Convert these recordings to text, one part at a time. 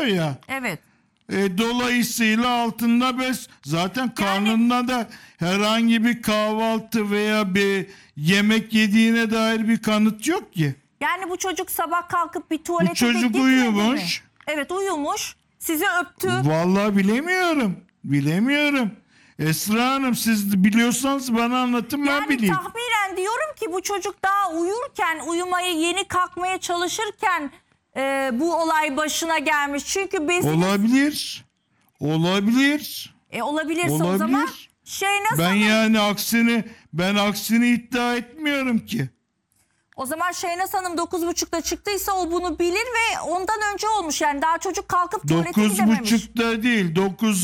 ya. Evet. Dolayısıyla altında bez, zaten karnında da herhangi bir kahvaltı veya bir yemek yediğine dair bir kanıt yok ki. Yani bu çocuk sabah kalkıp bir tuvalete Bu çocuk gitmedi uyumuş. mi? Evet, uyumuş. Sizi öptü. Vallahi bilemiyorum. Esra Hanım, siz biliyorsanız bana anlatın, ben Yani bileyim. tahminen diyorum ki bu çocuk daha uyurken, uyumaya yeni kalkmaya çalışırken bu olay başına gelmiş. Çünkü beziniz... Olabilir. Olabilirse o Olabilir. zaman Şehnaz Ben Hanım... yani aksini iddia etmiyorum ki. O zaman Şehnaz Hanım 9.30'da çıktıysa o bunu bilir ve ondan önce olmuş. Yani daha çocuk kalkıp tuvalete gidememiş. 9.30'da değil,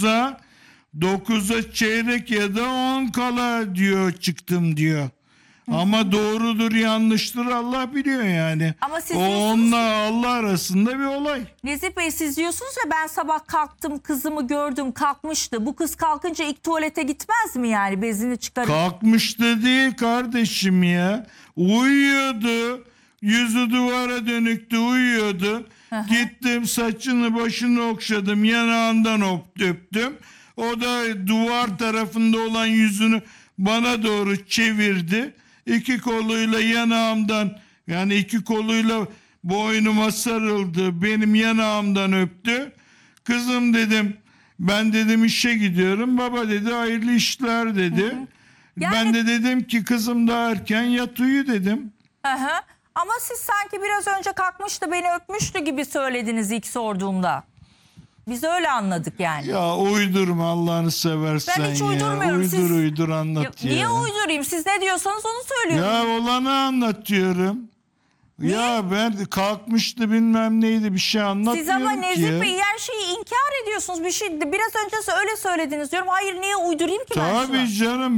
9'a çeyrek ya da 10 kala diyor, çıktım diyor. Ama doğrudur yanlıştır Allah biliyor yani. Ama siz o diyorsunuz onunla Allah arasında bir olay. Nezih Bey, siz diyorsunuz ya ben sabah kalktım, kızımı gördüm, kalkmıştı. Bu kız kalkınca ilk tuvalete gitmez mi yani, bezini çıkarıp? Kalkmıştı değil kardeşim ya. Uyuyordu. Yüzü duvara dönüktü, uyuyordu. Gittim, saçını başını okşadım, yanağından öptüm. O da duvar tarafında olan yüzünü bana doğru çevirdi. İki koluyla yanağımdan, yani iki koluyla boynuma sarıldı. Benim yanağımdan öptü. Kızım dedim, ben dedim işe gidiyorum. Baba dedi hayırlı işler dedi. Yani... Ben de dedim ki kızım daha erken yat uyu dedim. Ama siz sanki biraz önce kalkmıştı, beni öpmüştü gibi söylediniz ilk sorduğumda. Biz öyle anladık yani. Ya uydurma Allah'ını seversen ya. Ben hiç uydurmuyorum. Uydur anlat ya. Niye uydurayım? Siz ne diyorsanız onu söylüyorum. Ya olanı anlatıyorum. Niye? Ya ben kalkmıştı bilmem neydi, bir şey anlatmıyorum Siz ama ki. Nezih Bey her şeyi inkar ediyorsunuz. Bir şey biraz önce öyle söylediniz diyorum. Hayır, niye uydurayım ki ben şu an? Tabii canım,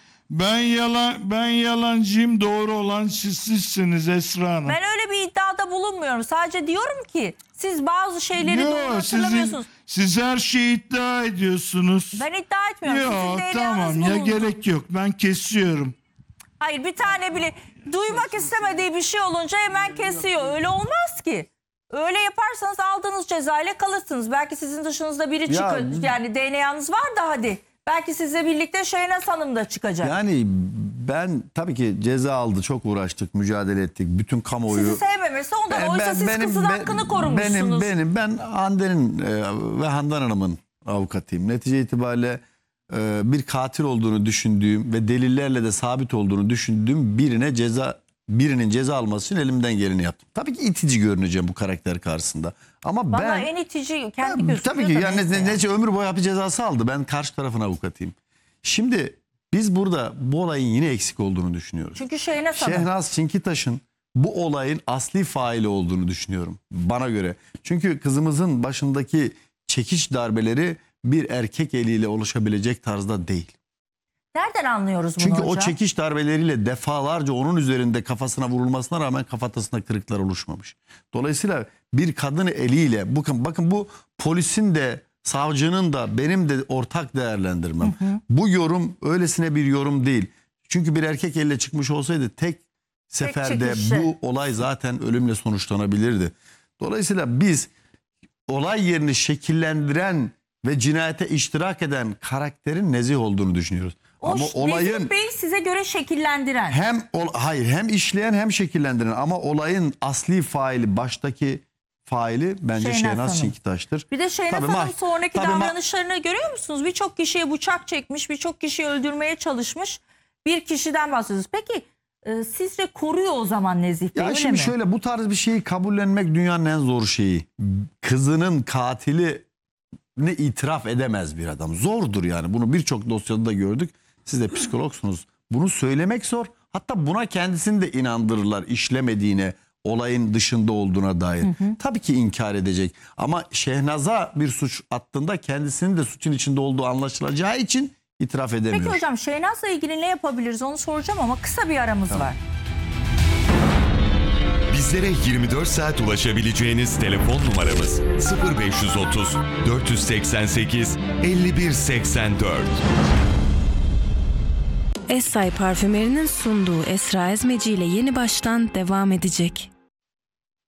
ben yalancıyım, doğru olan sizsiniz Esra Hanım. Ben öyle bir iddiada bulunmuyorum. Sadece diyorum ki siz bazı şeyleri doğru hatırlamıyorsunuz. Siz her şeyi iddia ediyorsunuz. Ben iddia etmiyorum. Yok Sizin tamam DNA'nız ya, bulundu. gerek yok, ben kesiyorum. Hayır, bir tane bile duymak istemediği bir şey olunca hemen kesiyor. Öyle olmaz ki. Öyle yaparsanız aldığınız cezayla kalırsınız. Belki sizin dışınızda biri çıkar. Yani DNA'nız var da hadi. Belki sizle birlikte Şehnaz Hanım da çıkacak. Yani ben tabii ki ceza aldı, çok uğraştık, mücadele ettik. Bütün kamuoyu... Sizi sevmemesi ondan. Oysa siz kızın hakkını korumuşsunuz. Ben Hande'nin ve Handan Hanım'ın avukatıyım. Netice itibariyle bir katil olduğunu düşündüğüm ve delillerle de sabit olduğunu düşündüğüm birinin ceza alması için elimden geleni yaptım. Tabii ki itici görüneceğim bu karakter karşısında. Ama Bana en itici kendi gözüküyor. Tabii ki yani neyse ömür boyu hapis cezası aldı. Ben karşı tarafın avukatıyım. Şimdi biz burada bu olayın yine eksik olduğunu düşünüyoruz. Çünkü Şehnaz Çinkitaş'ın bu olayın asli faili olduğunu düşünüyorum bana göre. Çünkü kızımızın başındaki çekiç darbeleri bir erkek eliyle oluşabilecek tarzda değil. Nereden anlıyoruz bunu Çünkü hocam? o çekiç darbeleriyle defalarca onun üzerinde kafasına vurulmasına rağmen kafatasında kırıklar oluşmamış. Dolayısıyla bir kadın eliyle, bakın bu polisin de savcının da benim de ortak değerlendirmem. Bu yorum öylesine bir yorum değil. Çünkü bir erkek elle çıkmış olsaydı tek seferde bu olay zaten ölümle sonuçlanabilirdi. Dolayısıyla biz olay yerini şekillendiren ve cinayete iştirak eden karakterin Nezih olduğunu düşünüyoruz. Ama olayın Nezih Bey size göre şekillendiren. Hem işleyen hem şekillendiren, ama olayın asli faili, baştaki faili bence Şehnaz Çinkitaş'tır. Bir de Şehnaz Hanım sonraki davranışlarını görüyor musunuz? Birçok kişiye bıçak çekmiş, birçok kişiyi öldürmeye çalışmış bir kişiden bahsediyoruz. Peki sizce koruyor o zaman Nezih Bey, öyle şimdi mi? Şöyle, bu tarz bir şeyi kabullenmek dünyanın en zor şeyi. Kızının katilini itiraf edemez bir adam. Zordur yani. Bunu birçok dosyada da gördük. Siz de psikologsunuz. Bunu söylemek zor. Hatta buna kendisini de inandırırlar işlemediğine, olayın dışında olduğuna dair. Tabii ki inkar edecek. Ama Şehnaz'a bir suç attığında kendisinin de suçun içinde olduğu anlaşılacağı için itiraf edemiyor. Peki hocam, Şehnaz'la ilgili ne yapabiliriz onu soracağım ama kısa bir aramız var. Bizlere 24 saat ulaşabileceğiniz telefon numaramız 0530 488 5184. Essay Parfümeri'nin sunduğu Esra Ezmeci ile Yeni Baştan devam edecek.